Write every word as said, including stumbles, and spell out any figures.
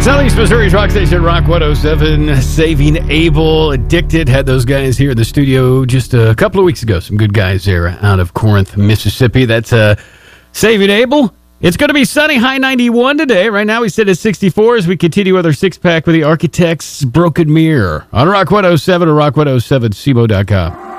Southeast Missouri's rock station, Rock one oh seven, Saving Abel, Addicted. Had those guys here in the studio just a couple of weeks ago. Some good guys there out of Corinth, Mississippi. That's uh, Saving Abel. It's going to be sunny, high ninety-one today. Right now we sit at sixty-four as we continue with our six-pack with the Architects Broken Mirror on Rock one oh seven or rock one oh seven C M O dot com.